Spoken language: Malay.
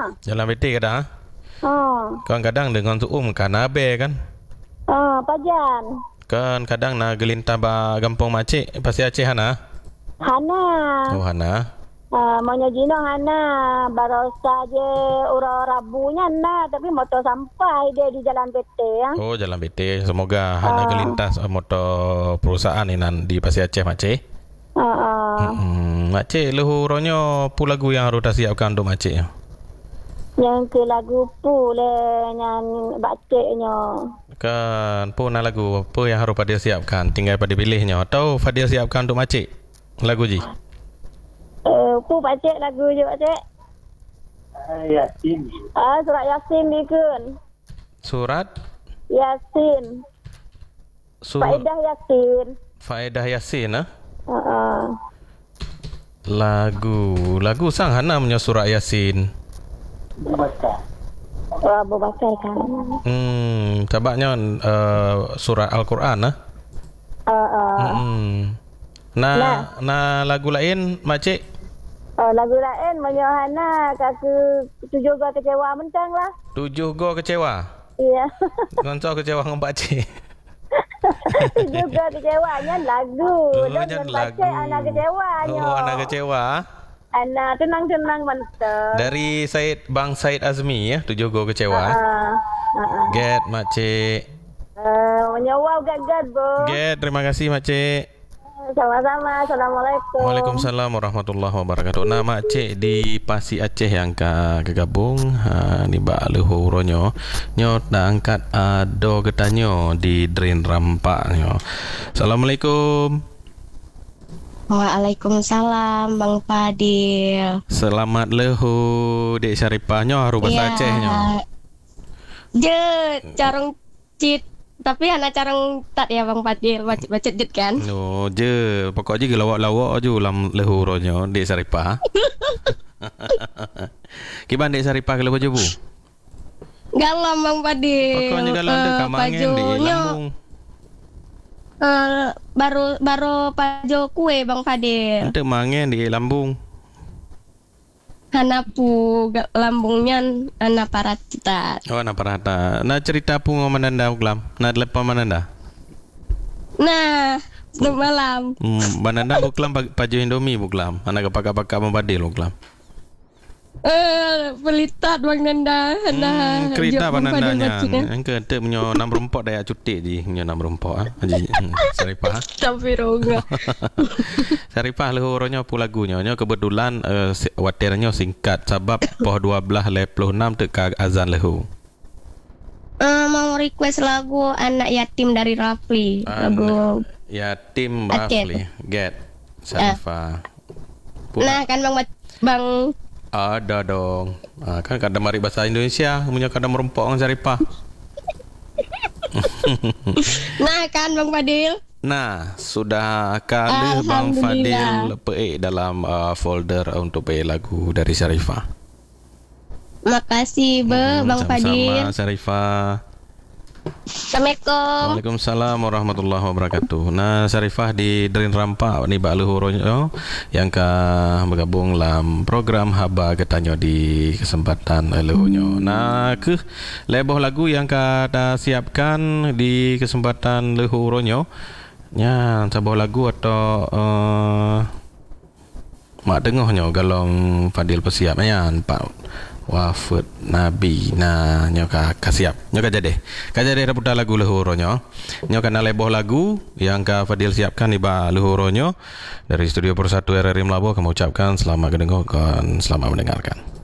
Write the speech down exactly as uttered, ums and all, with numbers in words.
Jalan Betik kadang. Ha. Kan kadang dengan tu um kan abe kan. Ah, pajan. Kan kadang na gelintah ba Kampung Macik pasti Aceh Hana. Hana. Oh Hana. Ah, maunya Jino Hana. Baru saja ura Rabunya Hana, tapi motor sampai dia di Jalan P T ya. Oh Jalan Betik. Semoga Hana Ah. gelintas motor perusahaan ni nan di Pasir Aceh Macik. Ha ah. Hmm, Macik lehuronyo pu lagu yang harus dah siapkan untuk Macik. Yang ke lagu pu le yang baceknya. Kan pun nak lagu apa yang harus Fadil siapkan, tinggal pada pilihnya atau Fadil siapkan untuk Macik lagu ji. Eh, pu bacek lagu je bacek. Yasin. Ah, surat Yasin dikun. Surat Yasin. sur, Faedah Yasin. Faedah Yasin ah. Ha ah. Lagu lagu sang Hana punya surat Yasin. Baca. Wah, berbakai kan. Hmm, tabaknya uh, surat Al-Quran ah. Ah ah. Hmm. Nah, Nah. nah lagu lain Macik. Oh, lagu lain menyohana kaku tujuh gua kecewa mentang lah. Tujuh go kecewa. Iya. Ngoncau kecewa dengan Pak Cik. Tujuh gua kecewanya lagu. Oh, Dan jangan dengan lagu. bacek anak kecewanya. Oh, anak kecewa. Anak tenang-tenang mentang. Dari Said Bang Said Azmi ya, tujuh go kecewa. Ah. Ah ah. Get Macik. Eh, menyewa gagad, Bu. Get, terima kasih Macik. Sama-sama. Assalamualaikum. Waalaikumsalam warahmatullahi wabarakatuh. Nah Macik di Pasir Aceh yang ka kegabung ha, ni ba lehuronyo nyo dah angkat uh, do getanyo di Drain Rampak nyo. Assalamualaikum. Waalaikumsalam Bang Fadil. Selamat lehu Dek Syarifah nyo haru bahasa Aceh nyo. Je carong cit tapi anak carong tat ya Bang Fadil baca baca jet kan. No je pokok je lawak-lawak je ulam lehuronyo Dek Syarifah. Kiban Dek Syarifah kalau baju bu? Galam Bang Fadil. Pokoknya galam uh, dek kamangen di lambung. Uh, baru baru pajo kue Bang Fadil. Ada mangen di lambung. Hanapu lambungnya anak parat citat. Oh, nak parata. Nak cerita pun mananda uklam. Nak lepas mananda. Nah, selamat malam. Hmm, mananda uklam paju Indomie uklam. Anak pakai-pakai membadil uklam. Eh, pelitat Bang Nanda. Hmm, kereta panandanya. Engke te menyo enam rempok daya cuti ji, menyo enam rempok ah. Haji Syarifah. Tapi roga. Syarifah lehuronyo pu lagunya. Nyo kebetulan uh, watirnya singkat sebab poh dua belas le puluh enam teka azan lehu. Uh, mau request lagu Anak Yatim dari Rafli. Lagu Yatim Aceh. Rafli. Get Syarifah. Uh. Nah, kan Bang Bang ada dong. Ah, kan kadang mari bahasa Indonesia, punya kadang merempok dengan Syarifah. Nah, kan Bang Fadil. Nah, sudah kali Bang Fadil peik dalam uh, folder untuk peik lagu dari Syarifah. Makasih be Hmm, Bang Fadil. sama-sama Syarifah. Assalamualaikum. Waalaikumsalam warahmatullahi wabarakatuh. Nah, Syarifah di Drain Rampak ni ba lehuronyo yang ka bergabung dalam program Haba Getanyo di kesempatan lehuronyo. Nah, ke leboh lagu yang ka dah siapkan di kesempatan lehuronyo. Ya, sebuah lagu atau uh, mak dengohnyo galong Fadil persiap yan Pak wafat Nabi. Nah, nyoka kasiap. Nyoka jadi. Ka jadi reputa lagu lehuronyo. Nyoka na leboh lagu yang ka Fadil siapkan di ba lehuronyo dari Studio Persatu R R I Melabo. Kami ucapkan selamat mendengarkan, selamat mendengarkan.